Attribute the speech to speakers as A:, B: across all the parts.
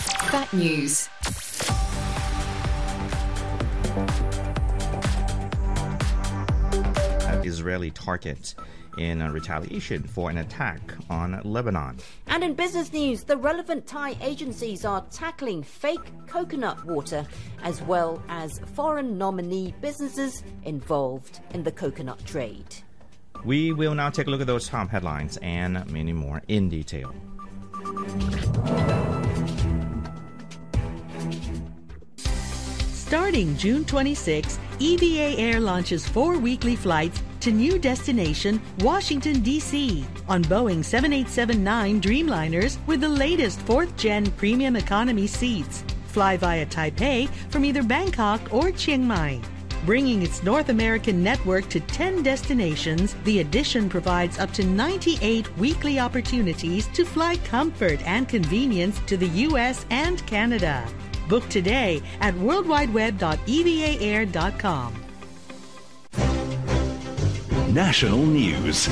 A: That News.
B: Israeli target in retaliation for an attack on Lebanon.
C: And in business news, the relevant Thai agencies are tackling fake coconut water as well as foreign nominee businesses involved in the coconut trade.
B: We will now take a look at those top headlines and many more in detail.
D: Starting June 26, EVA Air launches 4 weekly flights to new destination, Washington, D.C. on Boeing 787-9 Dreamliners with the latest 4th-gen premium economy seats. Fly via Taipei from either Bangkok or Chiang Mai. Bringing its North American network to 10 destinations, the addition provides up to 98 weekly opportunities to fly comfort and convenience to the U.S. and Canada. Book today at worldwideweb.evaair.com.
E: National News.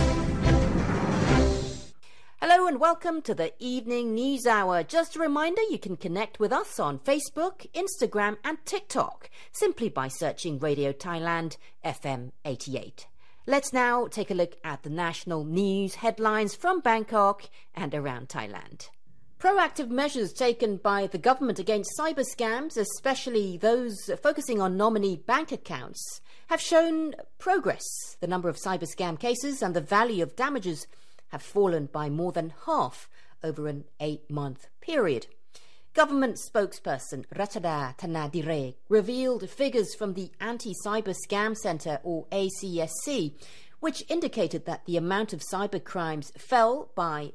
C: Hello and welcome to the Evening News Hour. Just a reminder, you can connect with us on Facebook, Instagram and TikTok simply by searching Radio Thailand FM 88. Let's now take a look at the national news headlines from Bangkok and around Thailand. Proactive measures taken by the government against cyber scams, especially those focusing on nominee bank accounts, have shown progress. The number of cyber scam cases and the value of damages have fallen by more than half over an 8-month period. Government spokesperson Ratchada Thanadirek revealed figures from the Anti-Cyber Scam Centre, or ACSC, which indicated that the amount of cyber crimes fell by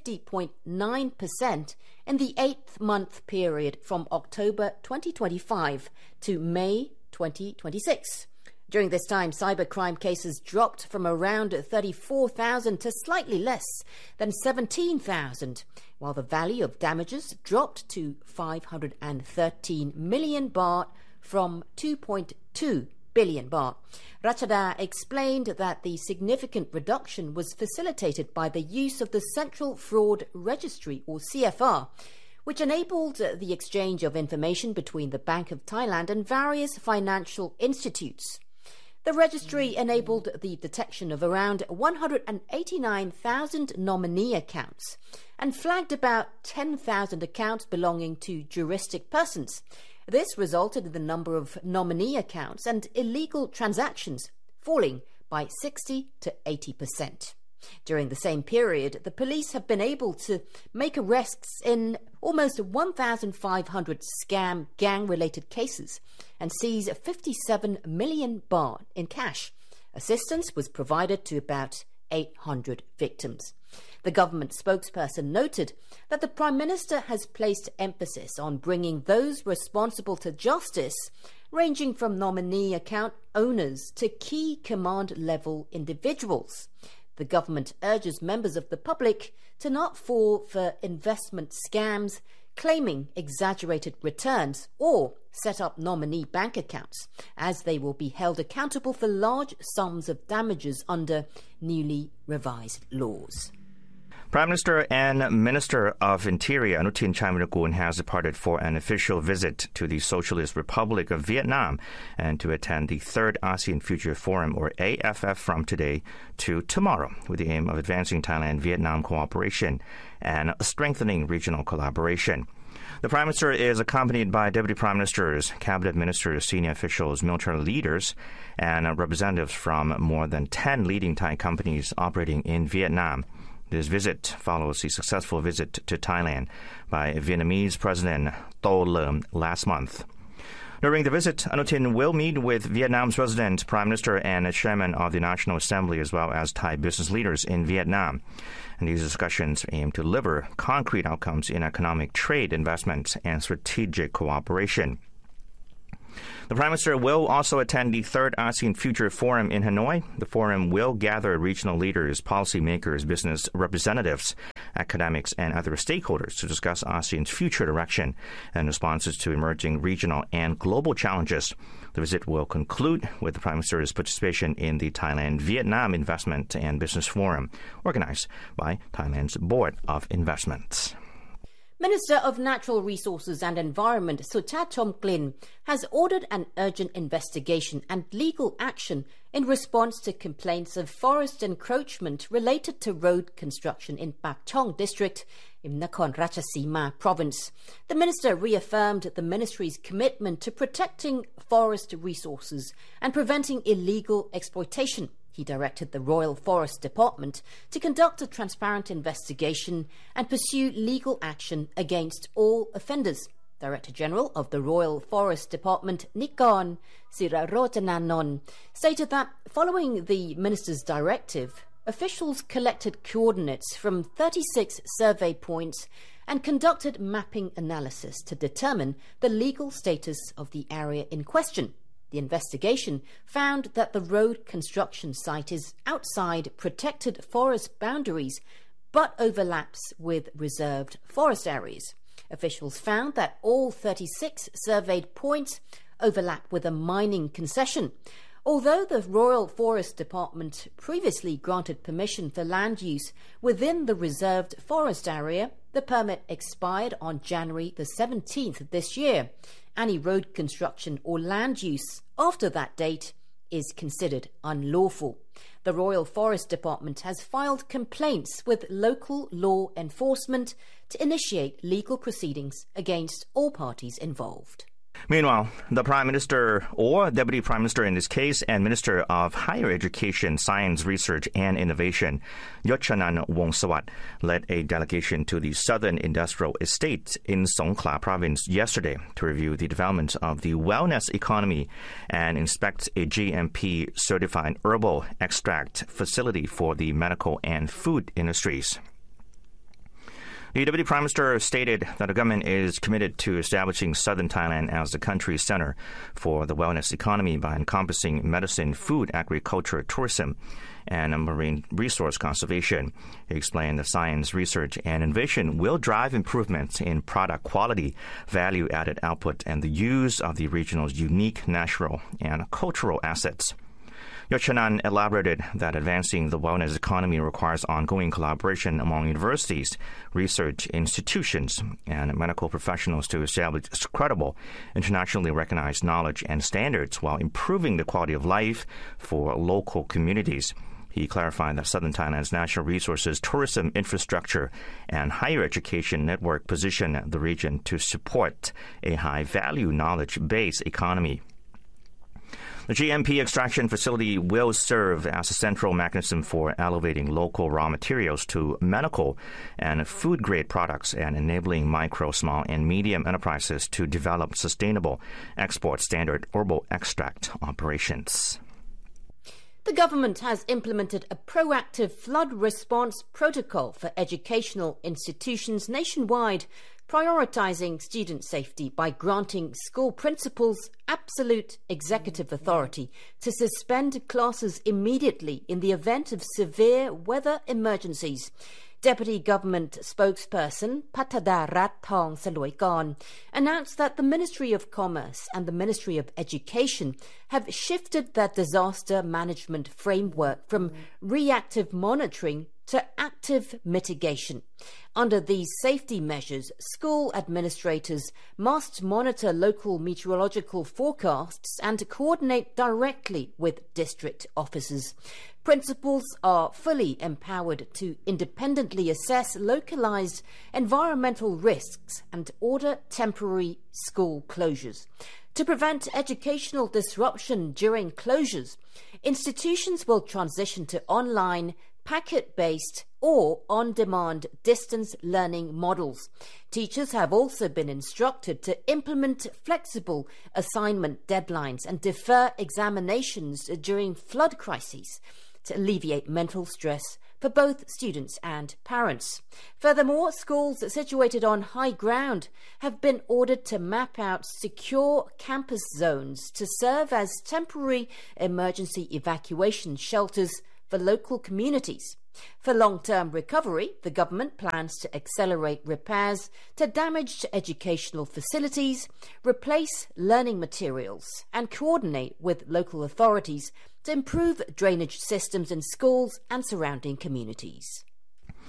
C: 50.9% in the 8-month period from October 2025 to May 2026. During this time, cybercrime cases dropped from around 34,000 to slightly less than 17,000, while the value of damages dropped to 513 million baht from 2.2 billion baht. Ratchada explained that the significant reduction was facilitated by the use of the Central Fraud Registry, or CFR, which enabled the exchange of information between the Bank of Thailand and various financial institutes. The registry enabled the detection of around 189,000 nominee accounts and flagged about 10,000 accounts belonging to juristic persons. This resulted in the number of nominee accounts and illegal transactions falling by 60 to 80%. During the same period, the police have been able to make arrests in almost 1,500 scam gang-related cases and seize 57 million baht in cash. Assistance was provided to about 800 victims. The government spokesperson noted that the Prime Minister has placed emphasis on bringing those responsible to justice, ranging from nominee account owners to key command-level individuals. The government urges members of the public to not fall for investment scams, claiming exaggerated returns, or set up nominee bank accounts, as they will be held accountable for large sums of damages under newly revised laws.
B: Prime Minister and Minister of Interior Anutin Charnvirakul has departed for an official visit to the Socialist Republic of Vietnam and to attend the 3rd ASEAN Future Forum, or AFF, from today to tomorrow, with the aim of advancing Thailand-Vietnam cooperation and strengthening regional collaboration. The Prime Minister is accompanied by Deputy Prime Ministers, Cabinet Ministers, senior officials, military leaders, and representatives from more than 10 leading Thai companies operating in Vietnam. This visit follows the successful visit to Thailand by Vietnamese President Tho Lem last month. During the visit, Anutin will meet with Vietnam's President, Prime Minister, and Chairman of the National Assembly, as well as Thai business leaders in Vietnam. And these discussions aim to deliver concrete outcomes in economic trade, investments, and strategic cooperation. The Prime Minister will also attend the 3rd ASEAN Future Forum in Hanoi. The forum will gather regional leaders, policymakers, business representatives, academics, and other stakeholders to discuss ASEAN's future direction and responses to emerging regional and global challenges. The visit will conclude with the Prime Minister's participation in the Thailand-Vietnam Investment and Business Forum, organized by Thailand's Board of Investments.
C: Minister of Natural Resources and Environment Suchat Chomklin has ordered an urgent investigation and legal action in response to complaints of forest encroachment related to road construction in Pak Chong district in Nakhon Ratchasima province. The minister reaffirmed the ministry's commitment to protecting forest resources and preventing illegal exploitation. He directed the Royal Forest Department to conduct a transparent investigation and pursue legal action against all offenders. Director General of the Royal Forest Department, Nikon Sirarojananon, stated that following the minister's directive, officials collected coordinates from 36 survey points and conducted mapping analysis to determine the legal status of the area in question. The investigation found that the road construction site is outside protected forest boundaries but overlaps with reserved forest areas. Officials found that all 36 surveyed points overlap with a mining concession. Although the Royal Forest Department previously granted permission for land use within the reserved forest area, the permit expired on January the 17th of this year. Any road construction or land use after that date is considered unlawful. The Royal Forest Department has filed complaints with local law enforcement to initiate legal proceedings against all parties involved.
B: Meanwhile, the Prime Minister, or Deputy Prime Minister in this case, and Minister of Higher Education, Science, Research and Innovation, Yochanan Wongsawat, led a delegation to the Southern Industrial Estate in Songkhla Province yesterday to review the development of the wellness economy and inspect a GMP-certified herbal extract facility for the medical and food industries. The Deputy Prime Minister stated that the government is committed to establishing southern Thailand as the country's center for the wellness economy by encompassing medicine, food, agriculture, tourism, and marine resource conservation. He explained that science, research, and innovation will drive improvements in product quality, value-added output, and the use of the regional's unique natural and cultural assets. Yochanan elaborated that advancing the wellness economy requires ongoing collaboration among universities, research institutions, and medical professionals to establish credible, internationally recognized knowledge and standards while improving the quality of life for local communities. He clarified that Southern Thailand's natural resources, tourism infrastructure, and higher education network position the region to support a high-value knowledge-based economy. The GMP extraction facility will serve as a central mechanism for elevating local raw materials to medical and food-grade products and enabling micro, small, and medium enterprises to develop sustainable export standard herbal extract operations.
C: The government has implemented a proactive flood response protocol for educational institutions nationwide, prioritizing student safety by granting school principals absolute executive authority to suspend classes immediately in the event of severe weather emergencies. Deputy Government spokesperson Patada Rathong Saloikon announced that the Ministry of Commerce and the Ministry of Education have shifted their disaster management framework from reactive monitoring to active mitigation. Under these safety measures, school administrators must monitor local meteorological forecasts and coordinate directly with district officers. Principals are fully empowered to independently assess localized environmental risks and order temporary school closures. To prevent educational disruption during closures, institutions will transition to online, packet-based or on-demand distance learning models. Teachers have also been instructed to implement flexible assignment deadlines and defer examinations during flood crises to alleviate mental stress for both students and parents. Furthermore, schools situated on high ground have been ordered to map out secure campus zones to serve as temporary emergency evacuation shelters for local communities. For long-term recovery, the government plans to accelerate repairs to damaged educational facilities, replace learning materials, and coordinate with local authorities to improve drainage systems in schools and surrounding communities.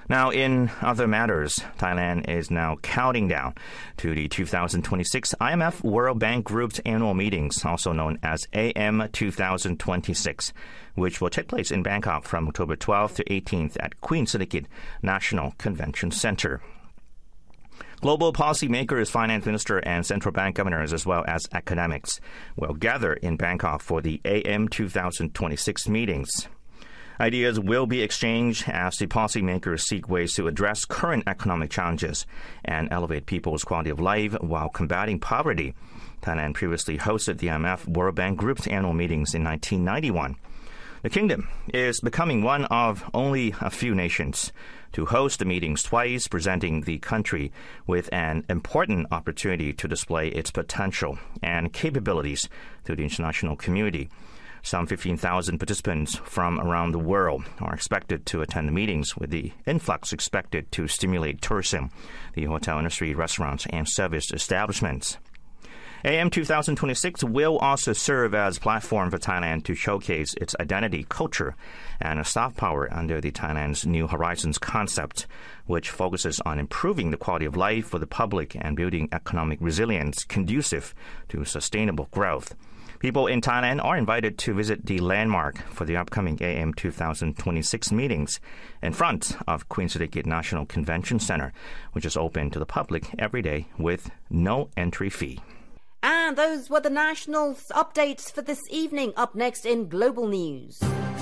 B: Now, in other matters, Thailand is now counting down to the 2026 IMF World Bank Group's annual meetings, also known as AM 2026, which will take place in Bangkok from October 12th to 18th at Queen Sirikit National Convention Center. Global policymakers, finance minister, and central bank governors, as well as academics, will gather in Bangkok for the AM 2026 meetings. Ideas will be exchanged as the policymakers seek ways to address current economic challenges and elevate people's quality of life while combating poverty. Thailand previously hosted the IMF World Bank Group's annual meetings in 1991. The kingdom is becoming one of only a few nations to host the meetings twice, presenting the country with an important opportunity to display its potential and capabilities to the international community. Some 15,000 participants from around the world are expected to attend the meetings, with the influx expected to stimulate tourism, the hotel industry, restaurants, and service establishments. AM 2026 will also serve as a platform for Thailand to showcase its identity, culture, and soft power under the Thailand's New Horizons concept, which focuses on improving the quality of life for the public and building economic resilience conducive to sustainable growth. People in Thailand are invited to visit the landmark for the upcoming AM 2026 meetings in front of Queen Sirikit National Convention Center, which is open to the public every day with no entry fee.
C: And those were the national updates for this evening. Up next in Global News.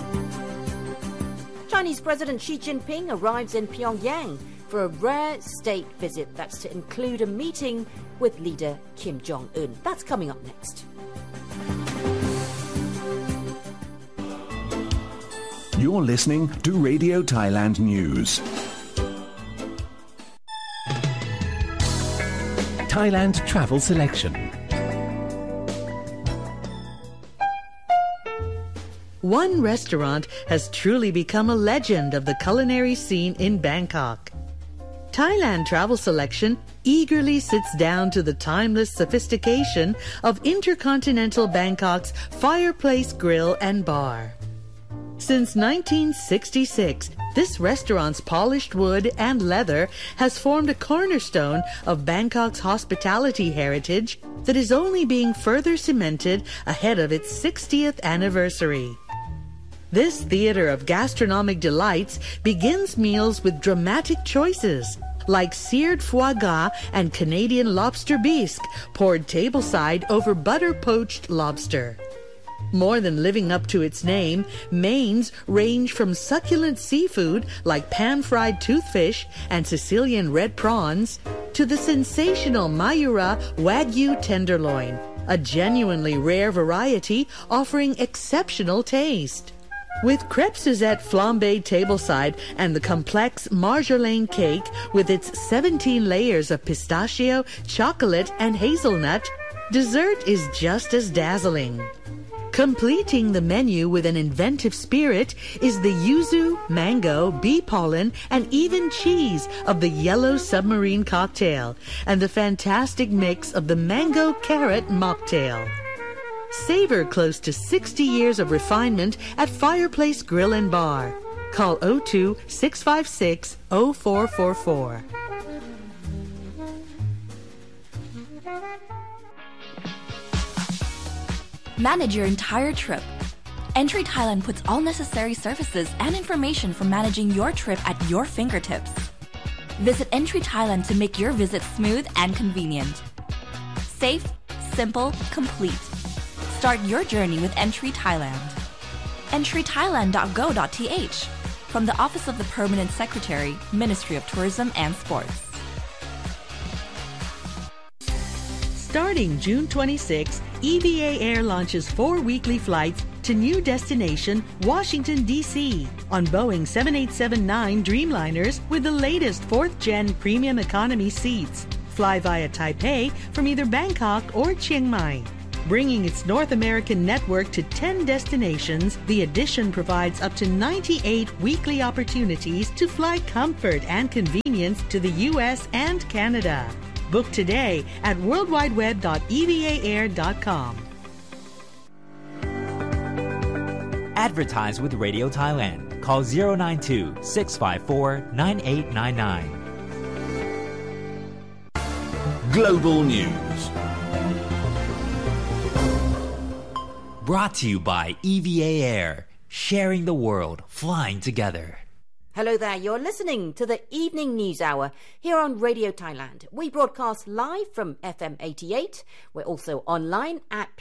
C: Chinese President Xi Jinping arrives in Pyongyang for a rare state visit that's to include a meeting with leader Kim Jong-un. That's coming up next.
E: You're listening to Radio Thailand News. Thailand Travel Selection.
D: One restaurant has truly become a legend of the culinary scene in Bangkok. Thailand Travel Selection eagerly sits down to the timeless sophistication of Intercontinental Bangkok's Fireplace Grill and Bar. Since 1966, this restaurant's polished wood and leather has formed a cornerstone of Bangkok's hospitality heritage that is only being further cemented ahead of its 60th anniversary. This theater of gastronomic delights begins meals with dramatic choices, like seared foie gras and Canadian lobster bisque poured tableside over butter-poached lobster. More than living up to its name, mains range from succulent seafood like pan-fried toothfish and Sicilian red prawns to the sensational Mayura Wagyu tenderloin, a genuinely rare variety offering exceptional taste. With crêpe Suzette flambé tableside and the complex marjolaine cake with its 17 layers of pistachio, chocolate, and hazelnut, dessert is just as dazzling. Completing the menu with an inventive spirit is the yuzu, mango, bee pollen, and even cheese of the Yellow Submarine cocktail and the fantastic mix of the mango carrot mocktail. Savor close to 60 years of refinement at Fireplace Grill and Bar. Call 02-656-0444.
A: Manage your entire trip. Entry Thailand puts all necessary services and information for managing your trip at your fingertips. Visit Entry Thailand to make your visit smooth and convenient. Safe, simple, complete. Start your journey with Entry Thailand. entrythailand.go.th from the Office of the Permanent Secretary, Ministry of Tourism and Sports.
D: Starting June 26, EVA Air launches 4 weekly flights to new destination Washington, D.C. on Boeing 7879 Dreamliners with the latest 4th-gen premium economy seats. Fly via Taipei from either Bangkok or Chiang Mai. Bringing its North American network to 10 destinations, the addition provides up to 98 weekly opportunities to fly comfort and convenience to the U.S. and Canada. Book today at worldwideweb.evaair.com.
F: Advertise with Radio Thailand. call 092-654-9899.
E: Global News.
F: Brought to you by EVA Air, sharing the world, flying together.
C: Hello there, you're listening to the Evening News Hour here on Radio Thailand. We broadcast live from FM 88. We're also online at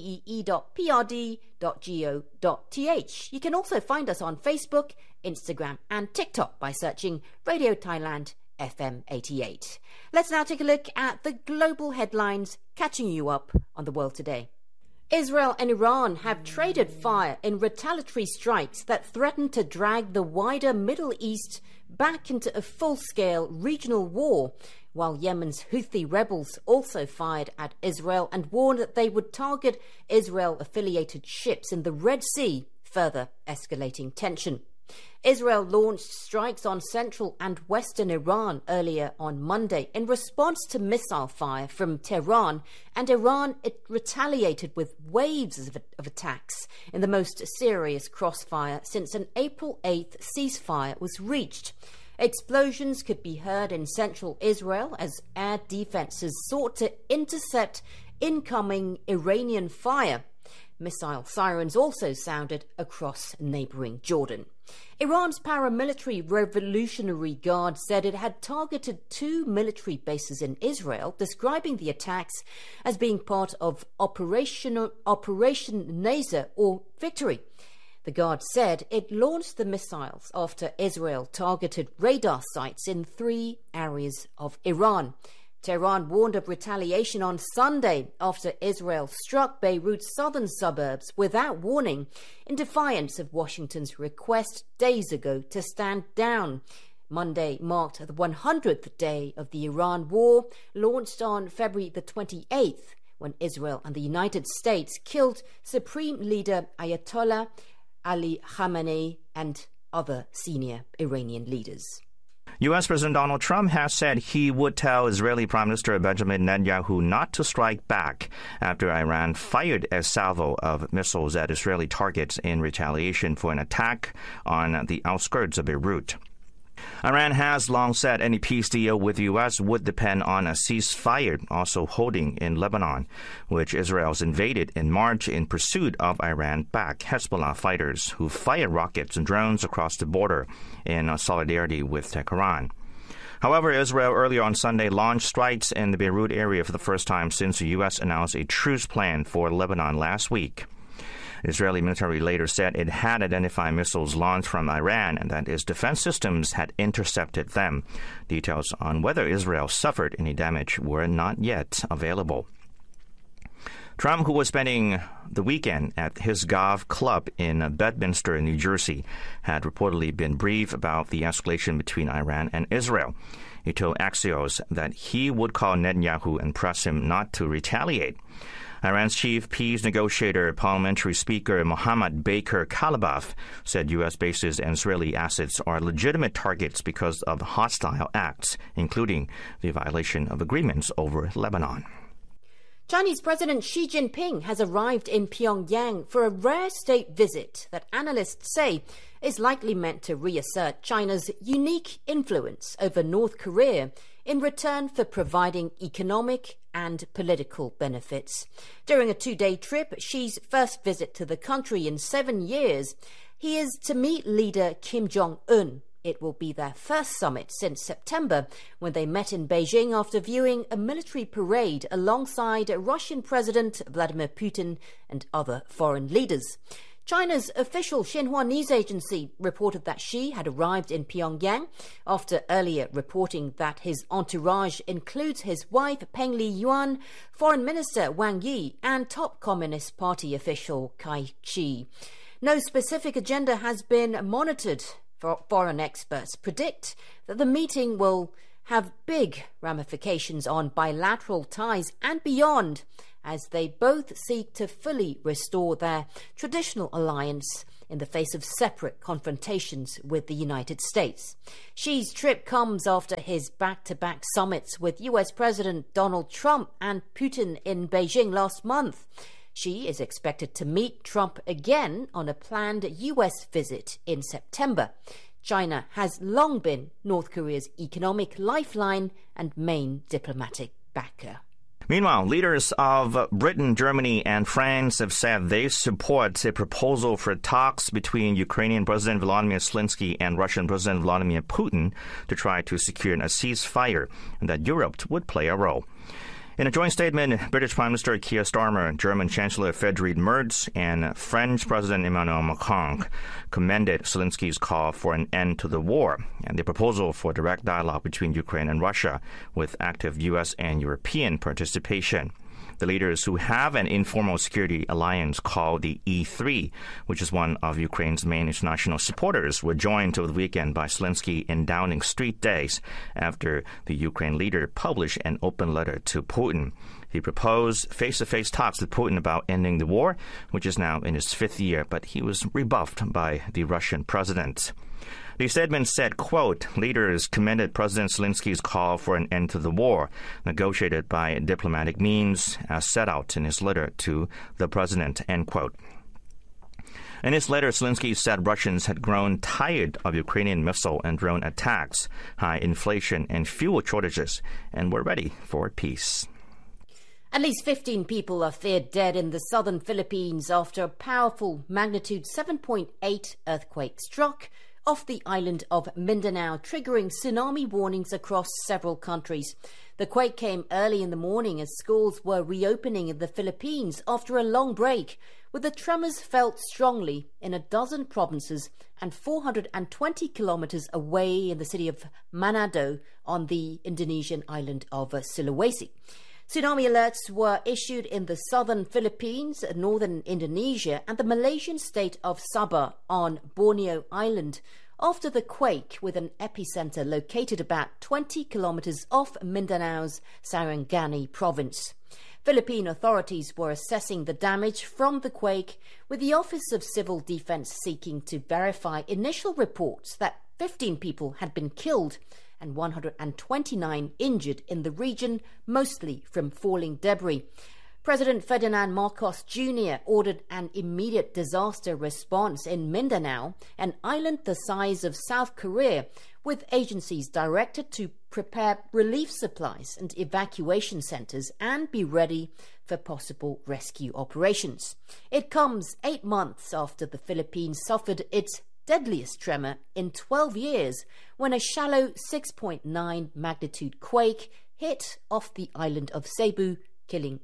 C: prdee.prd.go.th. You can also find us on Facebook, Instagram and TikTok by searching Radio Thailand FM 88. Let's now take a look at the global headlines catching you up on the world today. Israel and Iran have traded fire in retaliatory strikes that threaten to drag the wider Middle East back into a full-scale regional war, while Yemen's Houthi rebels also fired at Israel and warned that they would target Israel-affiliated ships in the Red Sea, further escalating tension. Israel launched strikes on central and western Iran earlier on Monday in response to missile fire from Tehran, and Iran retaliated with waves of attacks in the most serious crossfire since an April 8th ceasefire was reached. Explosions could be heard in central Israel as air defenses sought to intercept incoming Iranian fire. Missile sirens also sounded across neighbouring Jordan. Iran's paramilitary Revolutionary Guard said it had targeted 2 military bases in Israel, describing the attacks as being part of Operation Nazer or Victory. The Guard said it launched the missiles after Israel targeted radar sites in 3 areas of Iran. Tehran warned of retaliation on Sunday after Israel struck Beirut's southern suburbs without warning in defiance of Washington's request days ago to stand down. Monday marked the 100th day of the Iran war, launched on February the 28th, when Israel and the United States killed Supreme Leader Ayatollah Ali Khamenei and other senior Iranian leaders.
B: U.S. President Donald Trump has said he would tell Israeli Prime Minister Benjamin Netanyahu not to strike back after Iran fired a salvo of missiles at Israeli targets in retaliation for an attack on the outskirts of Beirut. Iran has long said any peace deal with the U.S. would depend on a ceasefire also holding in Lebanon, which Israel's invaded in March in pursuit of Iran-backed Hezbollah fighters who fired rockets and drones across the border in solidarity with Tehran. However, Israel earlier on Sunday launched strikes in the Beirut area for the first time since the U.S. announced a truce plan for Lebanon last week. Israeli military later said it had identified missiles launched from Iran and that its defense systems had intercepted them. Details on whether Israel suffered any damage were not yet available. Trump, who was spending the weekend at his golf club in Bedminster, New Jersey, had reportedly been briefed about the escalation between Iran and Israel. He told Axios that he would call Netanyahu and press him not to retaliate. Iran's chief peace negotiator, parliamentary speaker Mohammad Baker Kalibaf, said U.S. bases and Israeli assets are legitimate targets because of hostile acts, including the violation of agreements over Lebanon.
C: Chinese President Xi Jinping has arrived in Pyongyang for a rare state visit that analysts say is likely meant to reassert China's unique influence over North Korea in return for providing economic and political benefits. During a 2-day trip, Xi's first visit to the country in 7 years, he is to meet leader Kim Jong-un. It will be their first summit since September, when they met in Beijing after viewing a military parade alongside Russian President Vladimir Putin and other foreign leaders. China's official Xinhua news agency reported that Xi had arrived in Pyongyang after earlier reporting that his entourage includes his wife Peng Liyuan, Foreign Minister Wang Yi, and top Communist Party official Cai Chi. No specific agenda has been monitored. Foreign experts predict that the meeting will have big ramifications on bilateral ties and beyond, as they both seek to fully restore their traditional alliance in the face of separate confrontations with the United States. Xi's trip comes after his back-to-back summits with US President Donald Trump and Putin in Beijing last month. She is expected to meet Trump again on a planned US visit in September. China has long been North Korea's economic lifeline and main diplomatic backer.
B: Meanwhile, leaders of Britain, Germany, and France have said they support a proposal for talks between Ukrainian President Volodymyr Zelensky and Russian President Vladimir Putin to try to secure a ceasefire, and that Europe would play a role. In a joint statement, British Prime Minister Keir Starmer, German Chancellor Friedrich Merz, and French President Emmanuel Macron commended Zelensky's call for an end to the war and the proposal for direct dialogue between Ukraine and Russia with active U.S. and European participation. The leaders, who have an informal security alliance called the E3, which is one of Ukraine's main international supporters, were joined over the weekend by Zelensky in Downing Street days after the Ukraine leader published an open letter to Putin. He proposed face-to-face talks with Putin about ending the war, which is now in its fifth year, but he was rebuffed by the Russian president. The statement said, quote, leaders commended President Zelensky's call for an end to the war, negotiated by diplomatic means, as set out in his letter to the president, end quote. In his letter, Zelensky said Russians had grown tired of Ukrainian missile and drone attacks, high inflation, and fuel shortages, and were ready for peace.
C: At least 15 people are feared dead in the southern Philippines after a powerful magnitude 7.8 earthquake struck off the island of Mindanao, triggering tsunami warnings across several countries. The quake came early in the morning as schools were reopening in the Philippines after a long break, with the tremors felt strongly in a dozen provinces and 420 kilometers away in the city of Manado on the Indonesian island of Sulawesi. Tsunami alerts were issued in the southern Philippines, northern Indonesia, and the Malaysian state of Sabah on Borneo Island after the quake, with an epicenter located about 20 kilometers off Mindanao's Sarangani province. Philippine authorities were assessing the damage from the quake, with the Office of Civil Defense seeking to verify initial reports that 15 people had been killed and 129 injured in the region, mostly from falling debris. President Ferdinand Marcos Jr. ordered an immediate disaster response in Mindanao, an island the size of South Korea, with agencies directed to prepare relief supplies and evacuation centers and be ready for possible rescue operations. It comes 8 months after the Philippines suffered its deadliest tremor in 12 years, when a shallow 6.9 magnitude quake hit off the island of Cebu, killing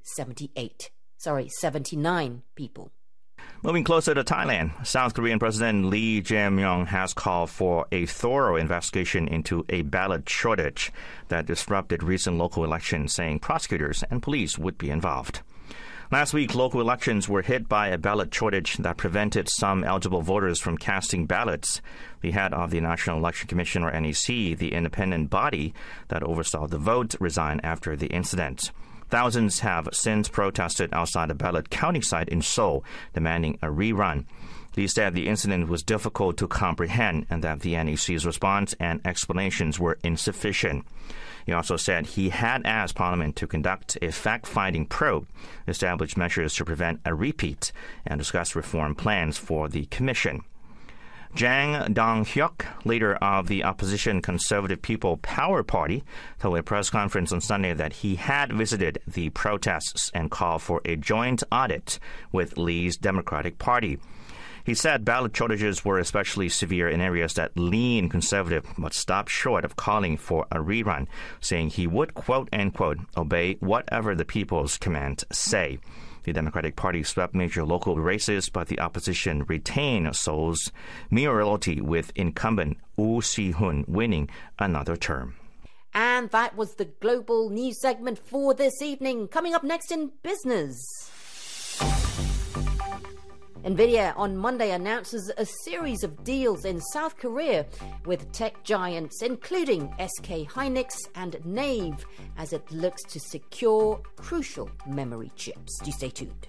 C: 79 people.
B: Moving closer to Thailand, South Korean President Lee Jae-myung has called for a thorough investigation into a ballot shortage that disrupted recent local elections, saying prosecutors and police would be involved. Last week, local elections were hit by a ballot shortage that prevented some eligible voters from casting ballots. The head of the National Election Commission, or NEC, the independent body that oversaw the vote, resigned after the incident. Thousands have since protested outside a ballot counting site in Seoul, demanding a rerun. Lee said the incident was difficult to comprehend and that the NEC's response and explanations were insufficient. He also said he had asked Parliament to conduct a fact-finding probe, establish measures to prevent a repeat, and discuss reform plans for the Commission. Jang Dong-hyuk, leader of the opposition Conservative People Power Party, told a press conference on Sunday that he had visited the protests and called for a joint audit with Lee's Democratic Party. He said ballot shortages were especially severe in areas that lean conservative, but stopped short of calling for a rerun, saying he would, quote-unquote, obey whatever the people's command say. The Democratic Party swept major local races, but the opposition retained Seoul's mayoralty, with incumbent Woo Si-hun winning another term.
C: And that was the global news segment for this evening. Coming up next in business. NVIDIA on Monday announces a series of deals in South Korea with tech giants including SK Hynix and Nave as it looks to secure crucial memory chips. Do stay tuned.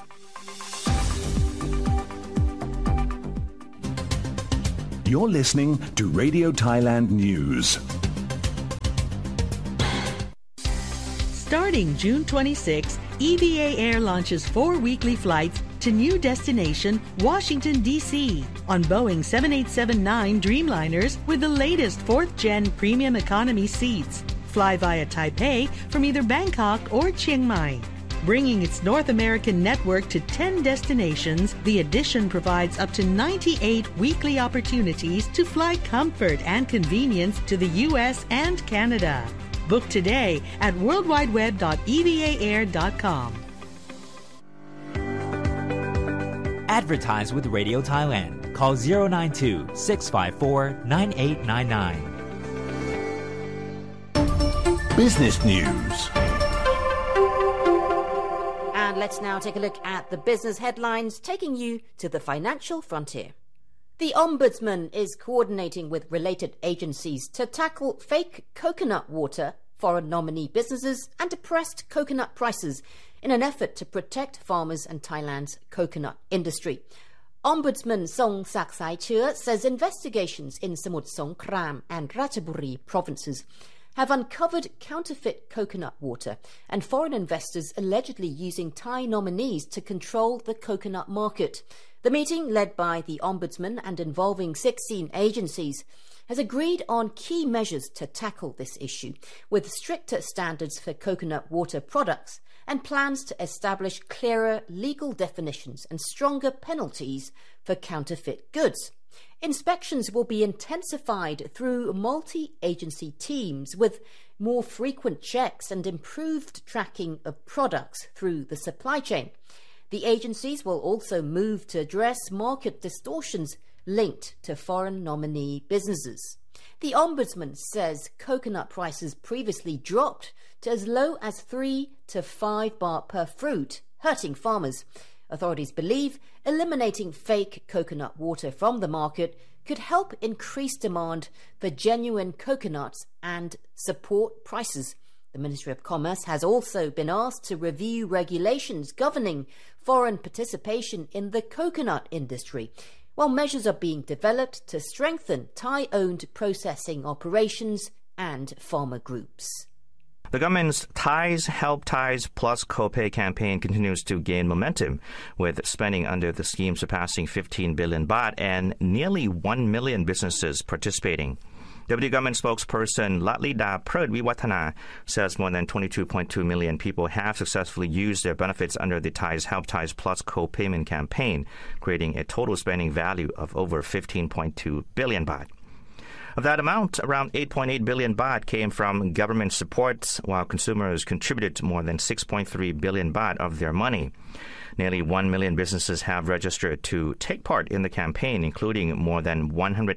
E: You're listening to Radio Thailand News.
D: Starting June 26, EVA Air launches 4 weekly flights to new destination Washington, D.C. on Boeing 7879 Dreamliners with the latest 4th-gen premium economy seats. Fly via Taipei from either Bangkok or Chiang Mai. Bringing its North American network to 10 destinations, the addition provides up to 98 weekly opportunities to fly comfort and convenience to the U.S. and Canada. Book today at worldwideweb.evaair.com.
F: Advertise with Radio Thailand. Call 092-654-9899.
E: Business News.
C: And let's now take a look at the business headlines, taking you to the financial frontier. The Ombudsman is coordinating with related agencies to tackle fake coconut water, foreign nominee businesses, and depressed coconut prices in an effort to protect farmers and Thailand's coconut industry. Ombudsman Song Saksai Chua says investigations in Samut Songkhram and Ratchaburi provinces have uncovered counterfeit coconut water and foreign investors allegedly using Thai nominees to control the coconut market. The meeting, led by the Ombudsman and involving 16 agencies, has agreed on key measures to tackle this issue, with stricter standards for coconut water products and plans to establish clearer legal definitions and stronger penalties for counterfeit goods. Inspections will be intensified through multi-agency teams with more frequent checks and improved tracking of products through the supply chain. The agencies will also move to address market distortions linked to foreign nominee businesses. The Ombudsman says coconut prices previously dropped to as low as 3 to 5 baht per fruit, hurting farmers. Authorities believe eliminating fake coconut water from the market could help increase demand for genuine coconuts and support prices. The Ministry of Commerce has also been asked to review regulations governing foreign participation in the coconut industry, while measures are being developed to strengthen Thai-owned processing operations and farmer groups.
B: The government's Thais Help Thais Plus co-pay campaign continues to gain momentum, with spending under the scheme surpassing 15 billion baht and nearly 1 million businesses participating. Deputy Government spokesperson Latlida Pradviwathana says more than 22.2 million people have successfully used their benefits under the Thais Help Thais Plus co-payment campaign, creating a total spending value of over 15.2 billion baht. Of that amount, around 8.8 billion baht came from government supports, while consumers contributed more than 6.3 billion baht of their money. Nearly 1 million businesses have registered to take part in the campaign, including more than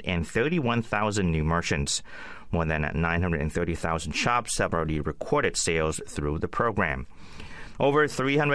B: 131,000 new merchants. More than 930,000 shops have already recorded sales through the program. Over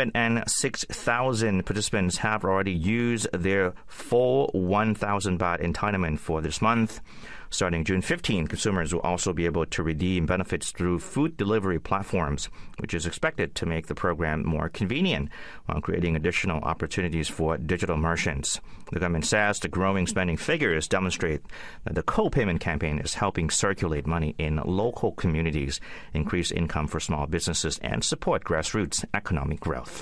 B: 306,000 participants have already used their full 1,000 baht entitlement for this month. Starting June 15, consumers will also be able to redeem benefits through food delivery platforms, which is expected to make the program more convenient while creating additional opportunities for digital merchants. The government says the growing spending figures demonstrate that the co-payment campaign is helping circulate money in local communities, increase income for small businesses, and support grassroots economic growth.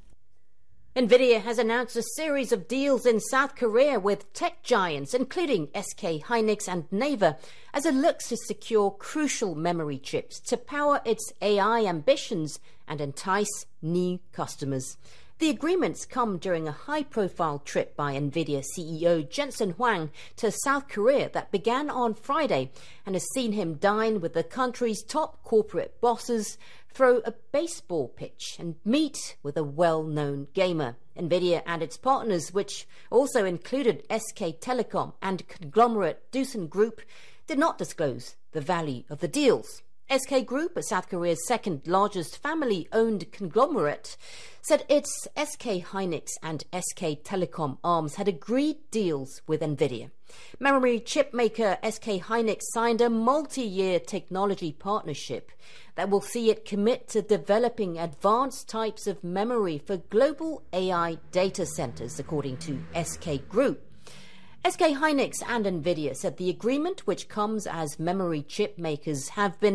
C: NVIDIA has announced a series of deals in South Korea with tech giants, including SK Hynix and Naver, as it looks to secure crucial memory chips to power its AI ambitions and entice new customers. The agreements come during a high-profile trip by NVIDIA CEO Jensen Huang to South Korea that began on Friday and has seen him dine with the country's top corporate bosses, throw a baseball pitch and meet with a well-known gamer. NVIDIA and its partners, which also included SK Telecom and conglomerate Doosan Group, did not disclose the value of the deals. SK Group, South Korea's second-largest family-owned conglomerate, said its SK Hynix and SK Telecom arms had agreed deals with NVIDIA. Memory chip maker SK Hynix signed a multi-year technology partnership that will see it commit to developing advanced types of memory for global AI data centers, according to SK Group. SK Hynix and NVIDIA said the agreement, which comes as memory chip makers have been